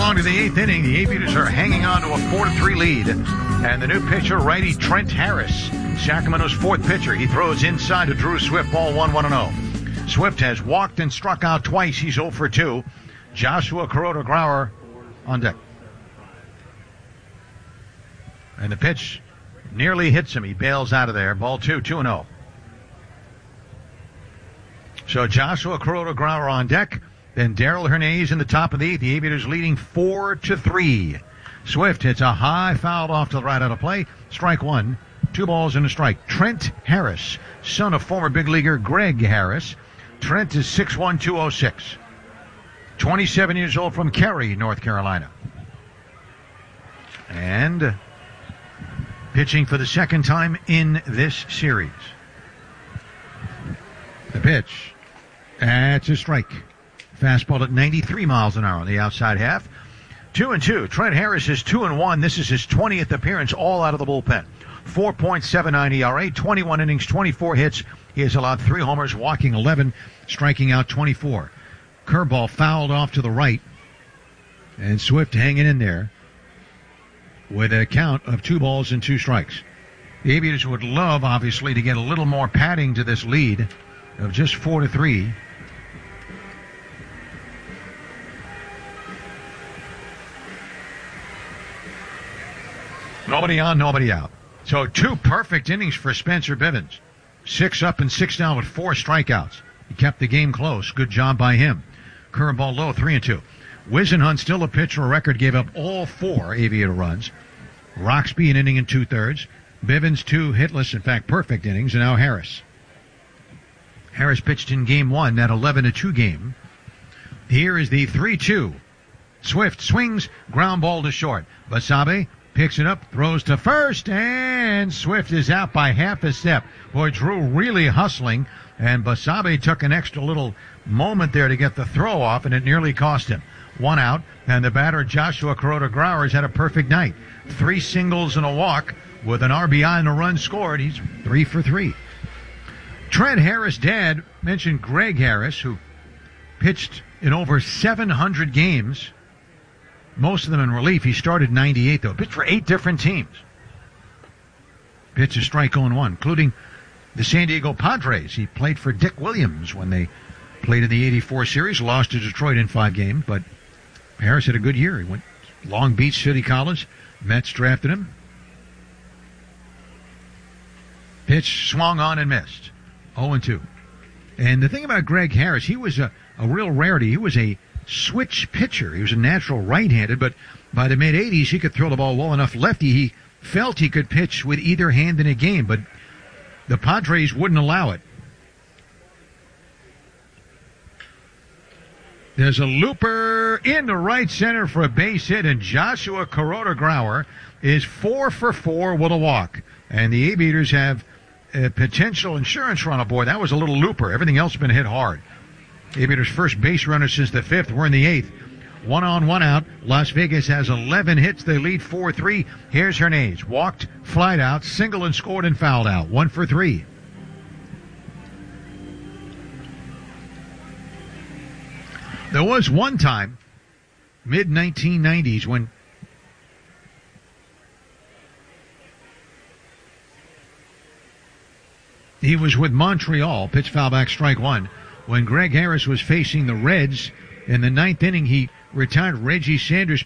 along to the 8th inning. The Aviators are hanging on to a 4-3 lead. And the new pitcher, righty Trent Harris, Sacramento's fourth pitcher. He throws inside to Drew Swift, ball 1-1-0. Swift has walked and struck out twice. He's 0 for 2. Joshua Kuroda-Grauer on deck. And the pitch nearly hits him. He bails out of there. Ball 2-0. So Joshua Kuroda-Grauer on deck. Then Darrell Hernandez in the top of the 8th. The Aviators leading 4-3. Swift hits a high foul off to the right out of play. Strike one. 2 balls and a strike. Trent Harris, son of former big leaguer Greg Harris. Trent is 6'1", 206. 27 years old from Cary, North Carolina. And pitching for the second time in this series. The pitch. That's a strike. Fastball at 93 miles an hour on the outside half. 2-2. Trent Harris is 2-1. This is his 20th appearance, all out of the bullpen. 4.79 ERA, 21 innings, 24 hits. He has allowed 3 homers, walking 11, striking out 24. Curveball fouled off to the right. And Swift hanging in there with a count of 2 balls and 2 strikes. The Aviators would love, obviously, to get a little more padding to this lead of just 4-3. Nobody on, nobody out. So 2 perfect innings for Spencer Bivens. 6 up and 6 down with 4 strikeouts. He kept the game close. Good job by him. Curveball low, 3-2. Whisenhunt, still a pitcher, a record, gave up all 4 Aviator runs. Roxby an inning and 2/3. Bivens 2 hitless, in fact perfect innings, and now Harris. Harris pitched in game 1, that 11-2 game. Here is the 3-2. Swift swings, ground ball to short. Basabe picks it up, throws to first, and Swift is out by half a step. Boy, Drew really hustling, and Basabe took an extra little moment there to get the throw off, and it nearly cost him. 1 out, and the batter, Joshua Kuroda-Grauer, has had a perfect night. 3 singles and a walk with an RBI and a run scored. He's 3 for 3. Trent Harris' dad mentioned Greg Harris, who pitched in over 700 games. Most of them in relief. He started 98, though. Pitched for 8 different teams. Pitched a strike on 1, including the San Diego Padres. He played for Dick Williams when they played in the 84 series. Lost to Detroit in 5 games, but Harris had a good year. He went Long Beach City College. Mets drafted him. Pitch swung on and missed. 0-2. And the thing about Greg Harris, he was a real rarity. He was a switch pitcher. He was a natural right-handed, but by the mid-'80s, he could throw the ball well enough lefty. He felt he could pitch with either hand in a game, but the Padres wouldn't allow it. There's a looper into right center for a base hit, and Joshua Kuroda-Grauer is 4 for 4 with a walk. And the Aviators have a potential insurance run aboard. That was a little looper. Everything else has been hit hard. Aviators' first base runner since the 5th. We're in the 8th. 1 on, 1 out. Las Vegas has 11 hits. They lead 4-3. Here's Hernandez. Walked, flied out, single and scored and fouled out. 1 for 3. There was one time, mid-1990s, when he was with Montreal, pitch foul back, strike 1. When Greg Harris was facing the Reds in the 9th inning, he retired Reggie Sanders